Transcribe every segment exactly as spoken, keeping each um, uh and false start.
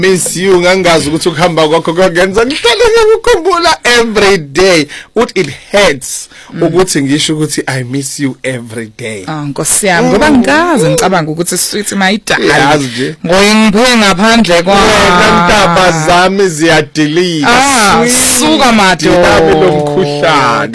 Miss you ngangazi ukuthi ukuhamba kwakho kwenza ngihlale ngikukhumbula every day uthi it hurts ukuthi ngisho ukuthi I miss you every day. Ah Nkosi yami ngoba ngikazi ngicabanga ukuthi sweet mayidala yazi nje ngoyingiphe ngaphandle kwa nantaba zami ziyadilika ah suka madoda lomkhuhlane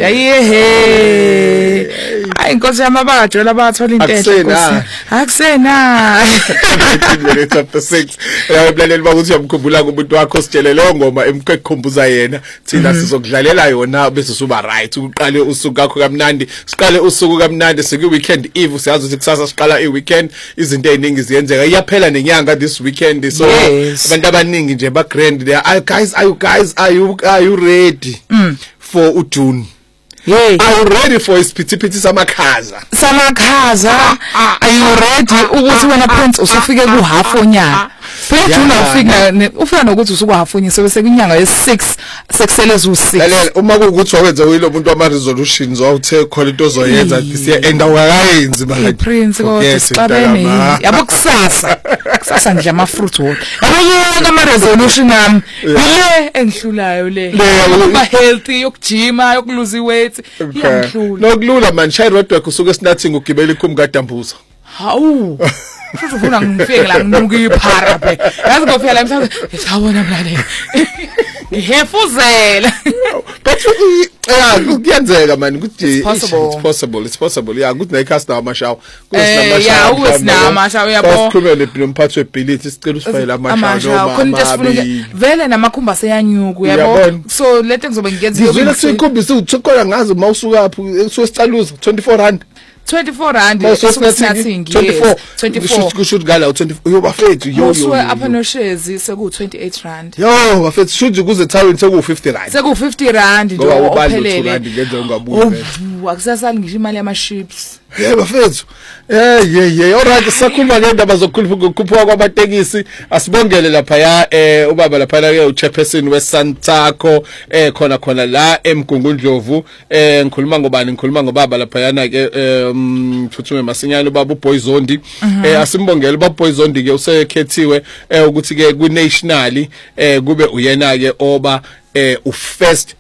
ayehe ay Nkosi yami abajo labathola intenhle Nkosi akusena chapter six uyabulalela ukuthi uyamkhumbula kumuntu wakho sitshele leyo ngoma emkhumbuza yena thina sizokudlalela yona bese suba right uqale usuku kakho kamnandi siqale usuku kamnandi siku weekend eve siyazi ukuthi kusasa siqala i weekend izinto eziningi ziyenzeka iyaphela nenyanga this weekend so abantu abaningi nje ba grand there are guys are you guys are you are you ready mm. for uJune? Hey, are you ready for isiphithiphithi samakhaza? Samakhaza. Are you ready ukuthi wena prince usufike ku half onyaka? Phela June ufika ufika nokuthi usuku half onyaka so bese kunyanga ye six sekuseleza u six. Lalela uma kuukuthi wawenza uyilo umuntu ama resolutions wawuthe khona into ozoyenza this year and awakayenzi manje. Prince kodwa sixabene yabo kusasa. Kusasa nje ama fruit walk. Yabo ama resolution ami. Le engihlulayo le. Ukuba healthy yokujima yokulose weight. Okay. Nokulula man Shire Road work usuke esinathi ngugibela ikhumi kaDambuza. Hawu. Futhi ufuna ngifike la nginuka iphara phe. Yazi ngofika la mhlawumbe ngiyabona mlaleli. Ngihefuzela. But yeah, kuyenzeka man ukuthi it's possible. It's possible. It's possible. Yeah, ukuthi nayikhasi nawo amashawa. Eh yeah, uwesina amashawa yabo. Sikhulumele nomphathi webhillithi sicela usifayela amashawa noma khona into vele namakhumba seyanyuka yabo. So lethe ngizobe ngiyenza iyo. Ngizwile sikhombisa ukuthi khona ngazi mawusuka phi ususicaluza twenty-four rand. twenty-four rand twenty-four twenty-four kusho ngala twenty-four yo bafethu yo yo uswe apha no shares seku twenty-eight rand yo bafethu shuthi kuze town seku fifty rand seku fifty rand nje ophelele ngenza ungabuyi akusasali ngisho imali yama chips yeah bafethu eh yeah yeah alright sakhuluma ngendaba zokukhuphuka kwabatekisi asibongele lapha ya eh ubaba lapha ke uchairperson weSantaco eh khona khona la eMgungundlovu eh ngikhuluma ngobani ngikhuluma ngobaba lapha yana ke mthuthume masinyane ubaba uBoyzondi eh asimbongele ubaba uBoyzondi ke usekhethiwe eh ukuthi ke ku national eh kube uyena ke oba eh u first